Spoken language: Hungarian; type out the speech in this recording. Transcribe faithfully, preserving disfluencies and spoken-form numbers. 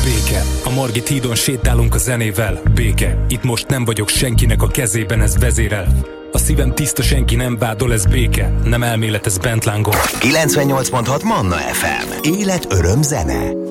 Béke. A Margit hídon sétálunk a zenével. Béke. Itt most nem vagyok senkinek a kezében, ez vezérel. A szívem tiszta, senki nem vádol, ez béke. Nem elmélet, ez bent lángol. kilencvennyolc pont hat Manna ef em. Élet, öröm, zene.